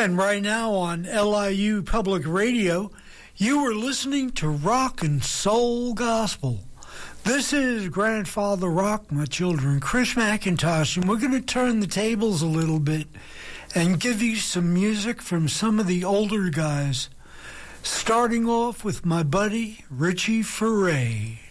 And right now on LIU Public Radio, you are listening to Rock and Soul Gospel. This is Grandfather Rock, my children, Chris McIntosh, and we're going to turn the tables a little bit and give you some music from some of the older guys, starting off with my buddy Richie Furay.